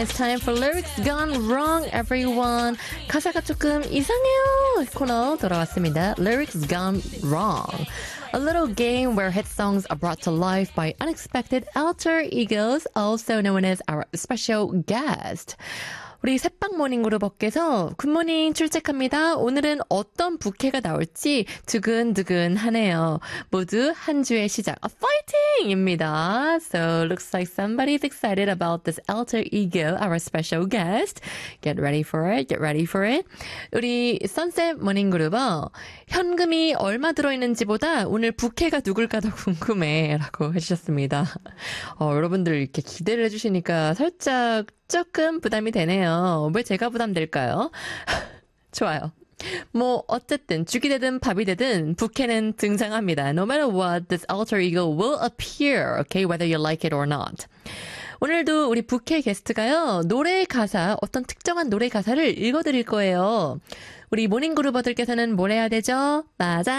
it's time for Lyrics Gone Wrong, everyone. 가사가 조금 이상해요. 코너 돌아왔습니다. Lyrics Gone Wrong. A little game where hit songs are brought to life by unexpected alter egos, also known as our special guest. 우리 새빵 모닝그룹 업계에서 굿모닝 출첵합니다. 오늘은 어떤 부캐가 나올지 두근두근하네요. 모두 한 주의 시작, 파이팅입니다. So looks like somebody's excited about this alter ego, our special guest. Get ready for it. Get ready for it. 우리 선셋 모닝그룹은 현금이 얼마 들어있는지보다 오늘 부캐가 누굴까 더 궁금해라고 해주셨습니다. 여러분들 이렇게 기대를 해주시니까 살짝 조금 부담이 되네요. 왜 제가 부담될까요? 좋아요. 뭐 어쨌든 죽이 되든 밥이 되든 부캐는 등장합니다. No matter what, this alter ego will appear, okay, whether you like it or not. 오늘도 우리 부캐 게스트가요, 노래 가사, 어떤 특정한 노래 가사를 읽어드릴 거예요. 우리 모닝그루버들께서는 뭘 해야 되죠? 맞아.